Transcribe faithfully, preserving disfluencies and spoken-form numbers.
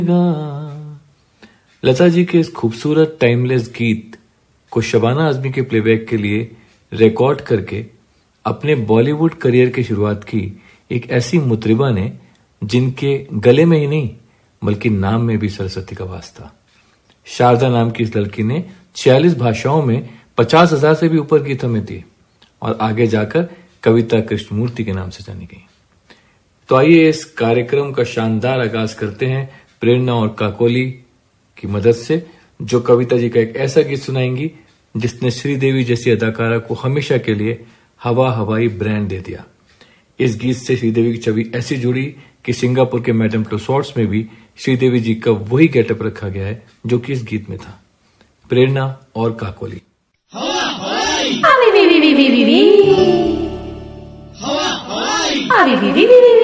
लता जी के इस खूबसूरत टाइमलेस गीत को शबाना आजमी के प्लेबैक के लिए रिकॉर्ड करके अपने बॉलीवुड करियर की शुरुआत की एक ऐसी मुतरिबा ने जिनके गले में ही नहीं बल्कि नाम में भी सरस्वती का वास था। शारदा नाम की इस लड़की ने छियालीस भाषाओं में पचास हजार से भी ऊपर गीत हमें दिए और आगे जाकर कविता कृष्णमूर्ति के नाम से जानी गई। तो आइए इस कार्यक्रम का शानदार आगाज करते हैं प्रेरणा और काकोली की मदद से, जो कविता जी का एक ऐसा गीत सुनाएंगी जिसने श्रीदेवी जैसी अदाकारा को हमेशा के लिए हवा हवाई ब्रांड दे दिया। इस गीत से श्रीदेवी की छवि ऐसी जुड़ी कि सिंगापुर के मैडम टुसॉट्स में भी श्रीदेवी जी का वही गेटअप रखा गया है जो कि इस गीत में था। प्रेरणा और काकोली। हवा हवाई हवा हवाई